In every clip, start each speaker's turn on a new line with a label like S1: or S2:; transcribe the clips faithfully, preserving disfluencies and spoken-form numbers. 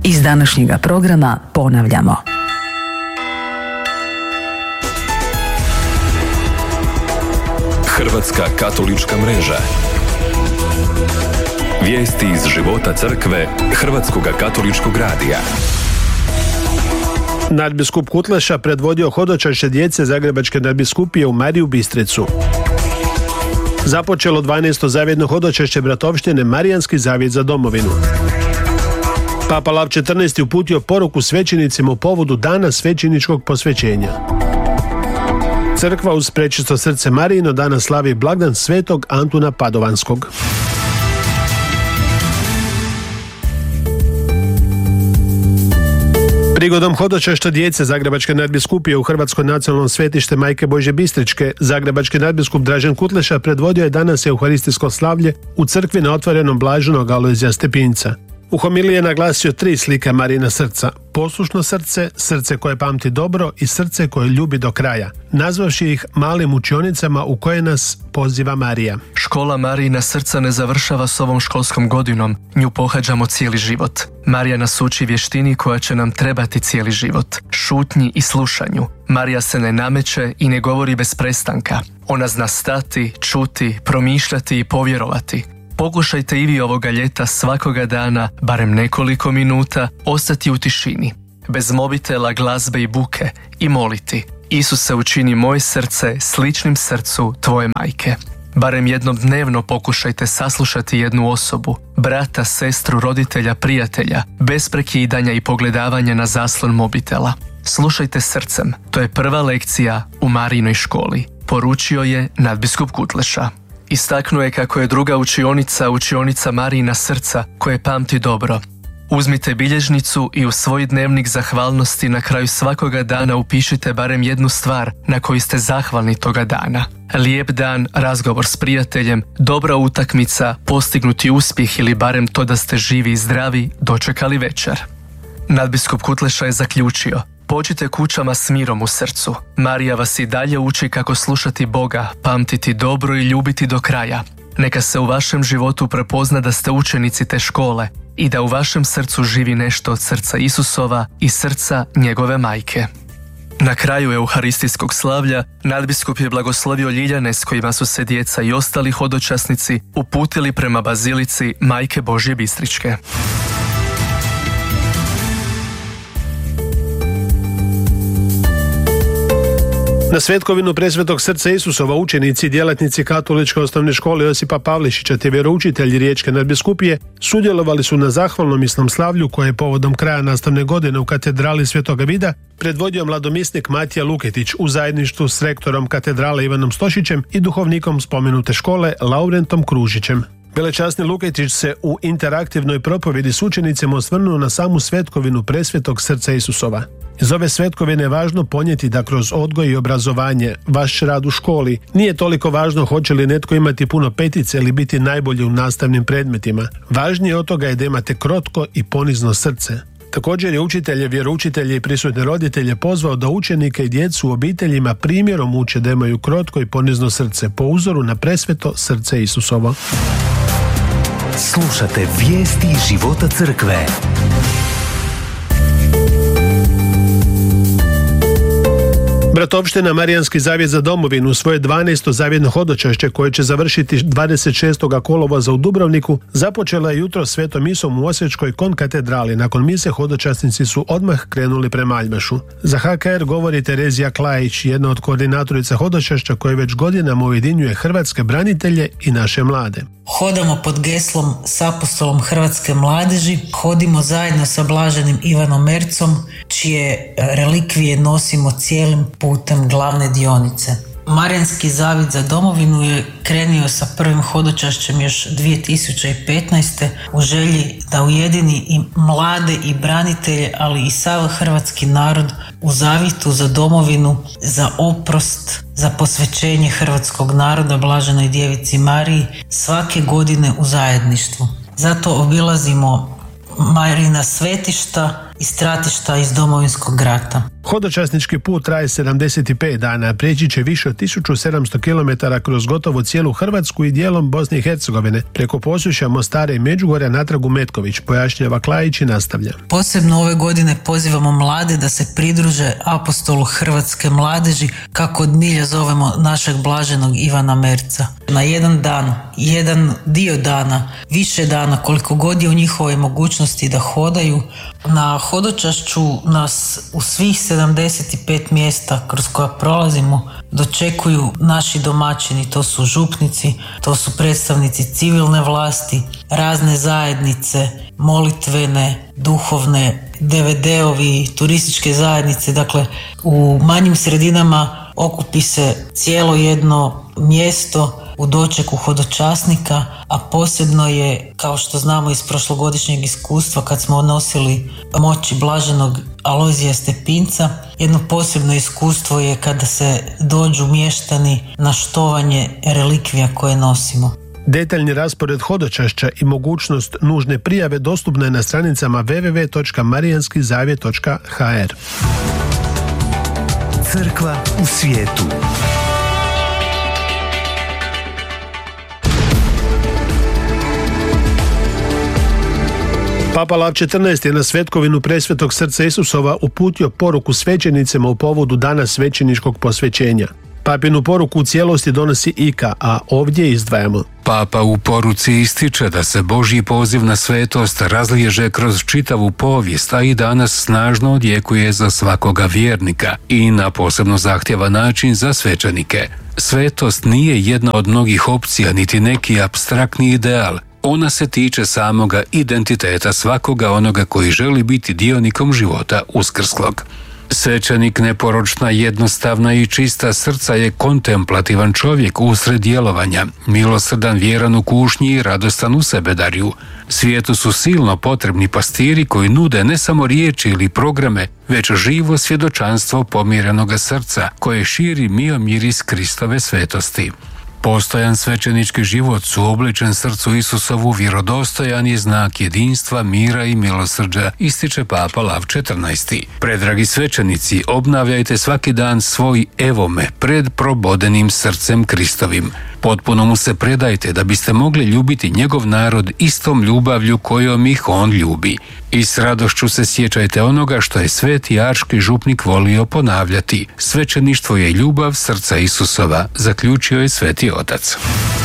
S1: Iz današnjega programa ponavljamo.
S2: Hrvatska katolička mreža. Vijesti iz života crkve Hrvatskoga katoličkog radija.
S3: Nadbiskup Kutleša predvodio hodočašće djece Zagrebačke nadbiskupije u Mariju Bistricu. Započelo dvanaesto zavjetno hodočašće bratovštine Marijanski zavjet za domovinu. Papa Lav četrnaesti uputio poruku svećenicima u povodu dana svećeničkog posvećenja. Crkva uz prečisto srce Marijino danas slavi blagdan svetog Antuna Padovanskog. Prigodom hodočašća djece Zagrebačke nadbiskupije u Hrvatsko nacionalno svetište Majke Božje Bistričke, zagrebački nadbiskup Dražen Kutleša predvodio je danas euharistijsko slavlje u crkvi na otvorenom Blaženog Alojzija Stepinca. U homiliji je naglasio tri slike Marijina srca: poslušno srce, srce koje pamti dobro i srce koje ljubi do kraja, nazvavši ih malim učionicama u koje nas poziva Marija.
S4: Škola Marijina srca ne završava s ovom školskom godinom, nju pohađamo cijeli život. Marija nas uči vještini koja će nam trebati cijeli život, šutnji i slušanju. Marija se ne nameće i ne govori bez prestanka. Ona zna stati, čuti, promišljati i povjerovati. Pokušajte i vi ovoga ljeta svakoga dana, barem nekoliko minuta, ostati u tišini, bez mobitela, glazbe i buke, i moliti: Isuse, učini moje srce sličnim srcu tvoje majke. Barem jednom dnevno pokušajte saslušati jednu osobu, brata, sestru, roditelja, prijatelja, bez prekidanja i pogledavanja na zaslon mobitela. Slušajte srcem, to je prva lekcija u Marijinoj školi, poručio je nadbiskup Kutleša. Istaknuo je kako je druga učionica učionica Marijina srca koje pamti dobro. Uzmite bilježnicu i u svoj dnevnik zahvalnosti na kraju svakoga dana upišite barem jednu stvar na koju ste zahvalni toga dana. Lijep dan, razgovor s prijateljem, dobra utakmica, postignuti uspjeh ili barem to da ste živi i zdravi, dočekali večer. Nadbiskup Kutleša je zaključio: Pođite kućama s mirom u srcu. Marija vas i dalje uči kako slušati Boga, pamtiti dobro i ljubiti do kraja. Neka se u vašem životu prepozna da ste učenici te škole i da u vašem srcu živi nešto od srca Isusova i srca njegove majke. Na kraju euharistijskog slavlja nadbiskup je blagoslovio ljiljane s kojima su se djeca i ostali hodočasnici uputili prema bazilici Majke Božje Bistričke.
S3: Na svetkovinu Presvetog srca Isusova učenici i djelatnici Katoličke osnovne škole Josipa Pavlišića te vjeroučitelji Riječke nadbiskupije sudjelovali su na zahvalnomisnom slavlju koje je povodom kraja nastavne godine u katedrali Svetoga Vida predvodio mladomisnik Matija Luketić u zajedništvu s rektorom katedrale Ivanom Stošićem i duhovnikom spomenute škole Laurentom Kružićem. Velečasni Luketić se u interaktivnoj propovjedi s učenicima osvrnuo na samu svetkovinu Presvetog srca Isusova. Iz ove svetkovine je važno ponijeti da kroz odgoj i obrazovanje, vaš rad u školi, nije toliko važno hoće li netko imati puno petice ili biti najbolji u nastavnim predmetima. Važnije od toga je da imate krotko i ponizno srce. Također je učitelje, vjeroučitelje i prisutne roditelje pozvao da učenike i djecu u obiteljima primjerom uče da imaju krotko i ponizno srce po uzoru na Presveto srce Isusovo.
S5: Slušate vijesti iz života crkve.
S3: Bratovština Marijanski zavjet za domovinu svoje dvanaesto zavjetno hodočašće koje će završiti dvadeset šestog kolovoza u Dubrovniku započela je jutro svetom misom u Osječkoj konkatedrali. Nakon mise hodočasnici su odmah krenuli prema Aljmašu. Za H K R govori Terezija Klajić, jedna od koordinatorica hodočašća koje već godinama ujedinjuje hrvatske branitelje i naše mlade.
S6: Hodamo pod geslom s apostolom hrvatske mladeži, hodimo zajedno sa blaženim Ivanom Mercom, čije relikvije nosimo cijelim putem glavne dionice. Marijanski zavjet za domovinu je krenio sa prvim hodočašćem još dvije tisuće petnaeste u želji da ujedini i mlade i branitelje, ali i sav hrvatski narod u zavjetu za domovinu, za oprost, za posvećenje hrvatskog naroda Blaženoj Djevici Mariji svake godine u zajedništvu. Zato obilazimo Marijina svetišta i stratišta iz Domovinskog rata.
S3: Hodočasnički put traje sedamdeset pet dana, prijeći će više od tisuću sedamsto kilometara kroz gotovo cijelu Hrvatsku i dijelom Bosne i Hercegovine, preko Posušja, Mostara i Međugorja natrag u Metković, pojašnjava Klajić i nastavlja.
S6: Posebno ove godine pozivamo mlade da se pridruže apostolu hrvatske mladeži, kako od milja zovemo našeg blaženog Ivana Merca. Na jedan dan, jedan dio dana, više dana, koliko god je u njihovoj mogućnosti da hodaju, na hodočašću nas u svih sedamdeset pet mjesta kroz koja prolazimo dočekuju naši domaćini, to su župnici, to su predstavnici civilne vlasti, razne zajednice, molitvene, duhovne, de ve de-ovi, turističke zajednice. Dakle, u manjim sredinama okupi se cijelo jedno mjesto u dočeku hodočasnika, a posebno je, kao što znamo iz prošlogodišnjeg iskustva kad smo nosili moći blaženog Alojzija Stepinca, jedno posebno iskustvo je kada se dođu mještani na štovanje relikvija koje nosimo.
S3: Detaljni raspored hodočašća i mogućnost nužne prijave dostupna je na stranicama w w w točka marijanski zavjet točka h r.
S5: Crkva u svijetu.
S3: Papa Lav četrnaesti je na svetkovinu Presvetog srca Isusova uputio poruku svećenicima u povodu dana svećeničkog posvećenja. Papinu poruku u cijelosti donosi Ika, a ovdje izdvajamo.
S7: Papa u poruci ističe da se Božji poziv na svetost razliježe kroz čitavu povijest, a i danas snažno odjekuje za svakoga vjernika i na posebno zahtjevan način za svećenike. Svetost nije jedna od mnogih opcija niti neki apstraktni ideal. Ona se tiče samoga identiteta svakoga onoga koji želi biti dionikom života uskrslog. Svećenik, neporočna, jednostavna i čista srca, je kontemplativan čovjek usred djelovanja, milosrdan, vjeran u kušnji i radostan u sebedarju. Svijetu su silno potrebni pastiri koji nude ne samo riječi ili programe, već živo svjedočanstvo pomirenoga srca koje širi mio miris Kristove svetosti. Postojan svećenički život suobličen srcu Isusovu vjerodostojan je znak jedinstva, mira i milosrđa, ističe Papa Lav četrnaesti. Predragi svećenici, obnavljajte svaki dan svoj evo me pred probodenim srcem Kristovim. Potpuno mu se predajte da biste mogli ljubiti njegov narod istom ljubavlju kojom ih on ljubi. I s radošću se sjećajte onoga što je sveti arški župnik volio ponavljati. Svećeništvo je ljubav srca Isusova, zaključio je Sveti Otac.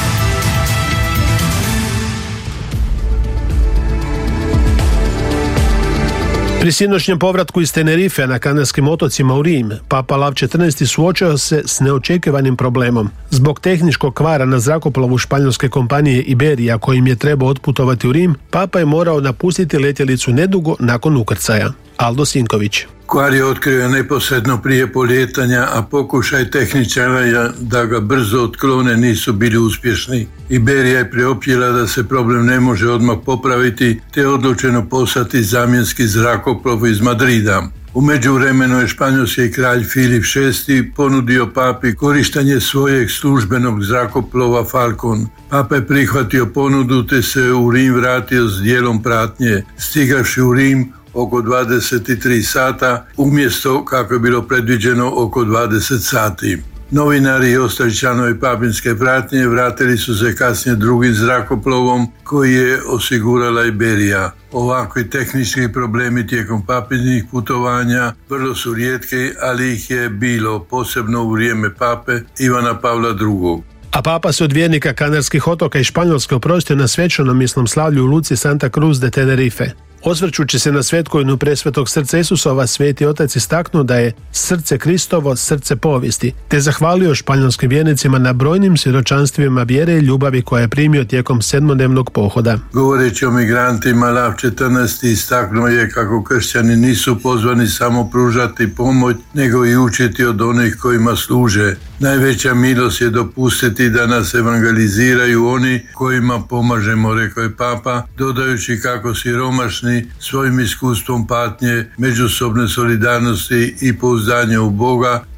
S3: Pri sinoćnjem povratku iz Tenerife na Kanarskim otocima u Rim, Papa Lav četrnaesti suočio se s neočekivanim problemom. Zbog tehničkog kvara na zrakoplovu španjolske kompanije Iberija kojim je trebao otputovati u Rim, Papa je morao napustiti letjelicu nedugo nakon ukrcaja. Aldo Sinković.
S8: Kvar je otkrio neposredno prije polijetanja, a pokušaj tehničara da ga brzo otklone nisu bili uspješni. Iberija je priopćila da se problem ne može odmah popraviti, te je odlučeno poslati zamjenski zrakoplov iz Madrida. U međuvremenu je španjolski kralj Filip šesti ponudio papi korištenje svojeg službenog zrakoplova Falcon. Papa je prihvatio ponudu te se u Rim vratio s dijelom pratnje. Stigavši u Rim oko dvadeset tri sata, umjesto kako je bilo predviđeno oko dvadeset sati. Novinari i ostali članovi papinske pratnje vratili su se kasnije drugim zrakoplovom koji je osigurala Iberija. Ovakvi tehnički problemi tijekom papinih putovanja vrlo su rijetki, ali ih je bilo, posebno u vrijeme pape Ivana Pavla drugog.
S3: A papa se od vjernika Kanarskih otoka i Španjolske oprostio na svečanomjesnom slavlju u luci Santa Cruz de Tenerife. Osvrćući se na svetkovinu Presvetog srca Isusova, Sveti Otac istaknuo da je srce Kristovo srce povijesti, te zahvalio španjolskim vjernicima na brojnim svjedočanstvima vjere i ljubavi koje je primio tijekom sedmodnevnog pohoda.
S8: Govoreći o migrantima, Lav četrnaesti istaknuo je kako kršćani nisu pozvani samo pružati pomoć, nego i učiti od onih kojima služe. Najveća milost je dopustiti da nas evangeliziraju oni kojima pomažemo, rekao je papa, dodajući kako siromašni svojim iskustvom patnje, međusobne solidarnosti i pouzdanja u Boga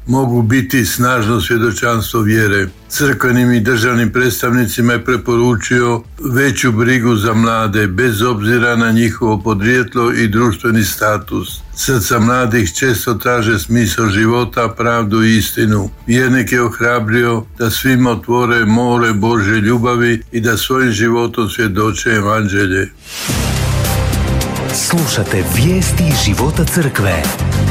S8: mogu biti snažno svjedočanstvo vjere. Crkvenim i državnim predstavnicima je preporučio veću brigu za mlade, bez obzira na njihovo podrijetlo i društveni status. Srca mladih često traže smisao života, pravdu i istinu. Vjernik je ohrabrio da svima otvore more Božje ljubavi i da svojim životom svjedoče evanđelje.
S5: Slušate vijesti života crkve.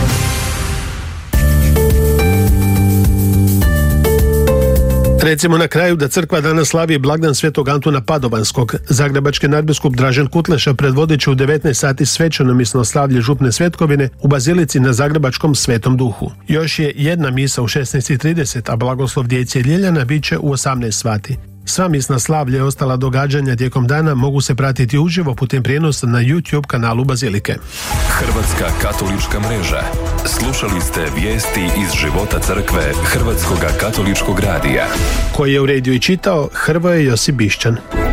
S3: Recimo na kraju da crkva danas slavi blagdan svetog Antuna Padovanskog. Zagrebački nadbiskup Dražen Kutleša predvodit će u devetnaest sati svečanosno slavlje župne svetkovine u bazilici na Zagrebačkom Svetom Duhu. Još je jedna misa u šesnaest i trideset, a blagoslov djece Ljiljana bit će u osamnaest sati. Sva misna slavlja i ostala događanja tijekom dana mogu se pratiti uživo putem prijenosa na YouTube kanalu Bazilike.
S2: Hrvatska katolička mreža. Slušali ste vijesti iz života crkve Hrvatskoga katoličkog radija.
S3: Koji je u rediju i čitao Hrvoje Josip Bišćan.